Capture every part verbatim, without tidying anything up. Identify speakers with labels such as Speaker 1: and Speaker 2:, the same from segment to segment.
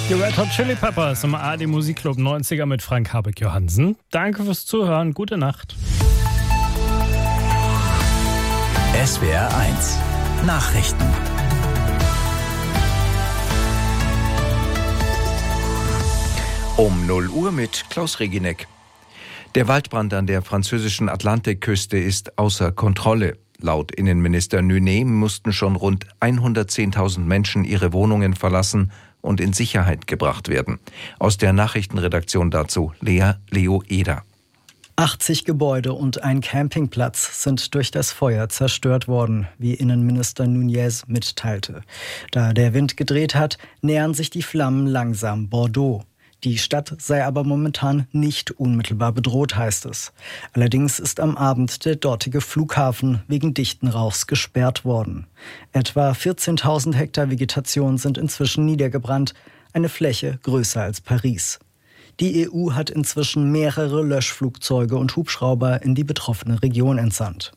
Speaker 1: Die Red Hot Chili Peppers im A R D Musikclub neunziger mit Frank Habeck-Johansen. Danke fürs Zuhören. Gute Nacht.
Speaker 2: S W R eins Nachrichten. Um null Uhr mit Klaus Regineck. Der Waldbrand an der französischen Atlantikküste ist außer Kontrolle. Laut Innenminister Nunet mussten schon rund hundertzehntausend Menschen ihre Wohnungen verlassen und in Sicherheit gebracht werden. Aus der Nachrichtenredaktion dazu Lea Leo Eder.
Speaker 3: achtzig Gebäude und ein Campingplatz sind durch das Feuer zerstört worden, wie Innenminister Nunez mitteilte. Da der Wind gedreht hat, nähern sich die Flammen langsam Bordeaux. Die Stadt sei aber momentan nicht unmittelbar bedroht, heißt es. Allerdings ist am Abend der dortige Flughafen wegen dichten Rauchs gesperrt worden. Etwa vierzehntausend Hektar Vegetation sind inzwischen niedergebrannt, eine Fläche größer als Paris. Die E U hat inzwischen mehrere Löschflugzeuge und Hubschrauber in die betroffene Region entsandt.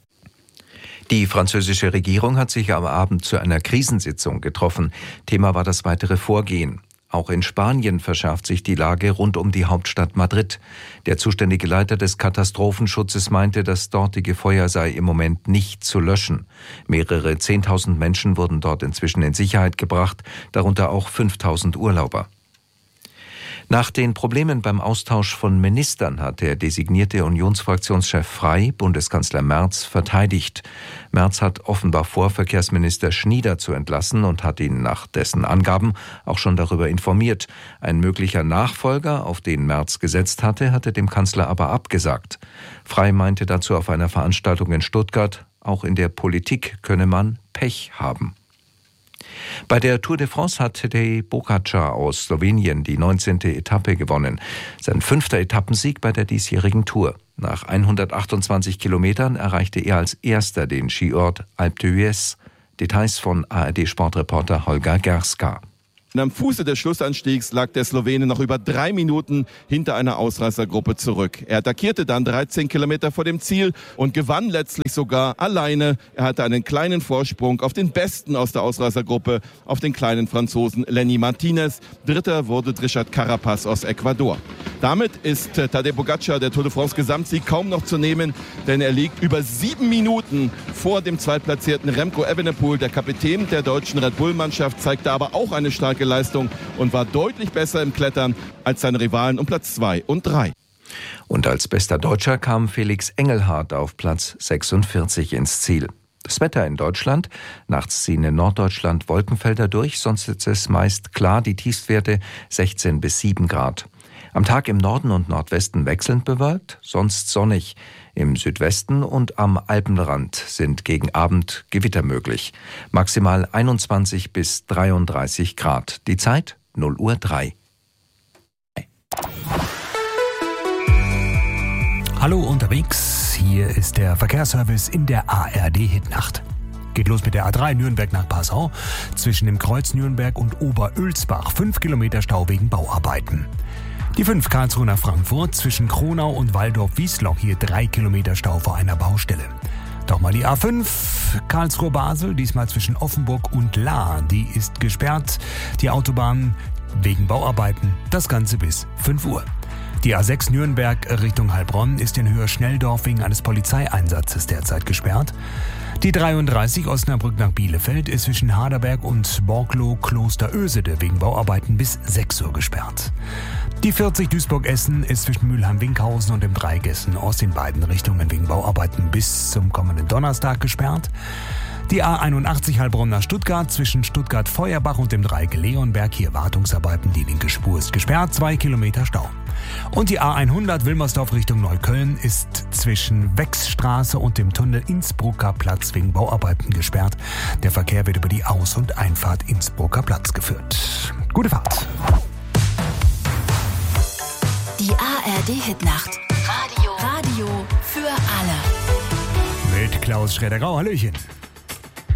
Speaker 2: Die französische Regierung hat sich am Abend zu einer Krisensitzung getroffen. Thema war das weitere Vorgehen. Auch in Spanien verschärft sich die Lage rund um die Hauptstadt Madrid. Der zuständige Leiter des Katastrophenschutzes meinte, das dortige Feuer sei im Moment nicht zu löschen. Mehrere Zehntausend Menschen wurden dort inzwischen in Sicherheit gebracht, darunter auch fünftausend Urlauber. Nach den Problemen beim Austausch von Ministern hat der designierte Unionsfraktionschef Frey Bundeskanzler Merz verteidigt. Merz hat offenbar vor, Verkehrsminister Schnieder zu entlassen und hat ihn nach dessen Angaben auch schon darüber informiert. Ein möglicher Nachfolger, auf den Merz gesetzt hatte, hatte dem Kanzler aber abgesagt. Frey meinte dazu auf einer Veranstaltung in Stuttgart, auch in der Politik könne man Pech haben. Bei der Tour de France hat Tadej Pogačar aus Slowenien die neunzehnte Etappe gewonnen. Sein fünfter Etappensieg bei der diesjährigen Tour. Nach hundertachtundzwanzig Kilometern erreichte er als erster den Skiort Alpe d'Huez. Details von A R D-Sportreporter Holger Gerska.
Speaker 4: Am Fuße des Schlussanstiegs lag der Slowene noch über drei Minuten hinter einer Ausreißergruppe zurück. Er attackierte dann dreizehn Kilometer vor dem Ziel und gewann letztlich sogar alleine. Er hatte einen kleinen Vorsprung auf den Besten aus der Ausreißergruppe, auf den kleinen Franzosen Lenny Martinez. Dritter wurde Richard Carapaz aus Ecuador. Damit ist Tadej Pogačar der Tour de France Gesamtsieg kaum noch zu nehmen, denn er liegt über sieben Minuten vor dem zweitplatzierten Remco Evenepoel. Der Kapitän der deutschen Red Bull-Mannschaft zeigte aber auch eine starke Leistung und war deutlich besser im Klettern als seine Rivalen um Platz zwei und drei.
Speaker 2: Und als bester Deutscher kam Felix Engelhardt auf Platz sechsundvierzig ins Ziel. Das Wetter in Deutschland: Nachts ziehen in Norddeutschland Wolkenfelder durch, sonst ist es meist klar, die Tiefstwerte sechzehn bis sieben Grad. Am Tag im Norden und Nordwesten wechselnd bewölkt, sonst sonnig. Im Südwesten und am Alpenrand sind gegen Abend Gewitter möglich. Maximal einundzwanzig bis dreiunddreißig Grad. Die Zeit null Uhr drei.
Speaker 5: Hallo unterwegs, hier ist der Verkehrsservice in der A R D-Hitnacht. Geht los mit der A drei Nürnberg nach Passau. Zwischen dem Kreuz Nürnberg und Oberölsbach fünf Kilometer Stau wegen Bauarbeiten. Die fünf Karlsruhe nach Frankfurt, zwischen Kronau und Waldorf-Wiesloch hier drei Kilometer Stau vor einer Baustelle. Doch mal die A fünf Karlsruhe-Basel, diesmal zwischen Offenburg und Lahr. Die ist gesperrt, die Autobahn wegen Bauarbeiten, das Ganze bis fünf Uhr. Die A sechs Nürnberg Richtung Heilbronn ist in Höhe Schnelldorf wegen eines Polizeieinsatzes derzeit gesperrt. Die dreiunddreißig Osnabrück nach Bielefeld ist zwischen Haderberg und Borklow-Klosterösede wegen Bauarbeiten bis sechs Uhr gesperrt. Die vierzig Duisburg-Essen ist zwischen Mülheim-Winkhausen und dem Dreigessen aus den beiden Richtungen wegen Bauarbeiten bis zum kommenden Donnerstag gesperrt. Die A einundachtzig Heilbronn nach Stuttgart zwischen Stuttgart-Feuerbach und dem Dreieck Leonberg, hier Wartungsarbeiten, die linke Spur ist gesperrt, zwei Kilometer Stau. Und die A hundert Wilmersdorf Richtung Neukölln ist zwischen Wechsstraße und dem Tunnel Innsbrucker Platz wegen Bauarbeiten gesperrt. Der Verkehr wird über die Aus- und Einfahrt Innsbrucker Platz geführt. Gute Fahrt.
Speaker 6: Die A R D-Hitnacht. Radio. Radio für alle.
Speaker 5: Mit Klaus Schroeder-Grau. Hallöchen.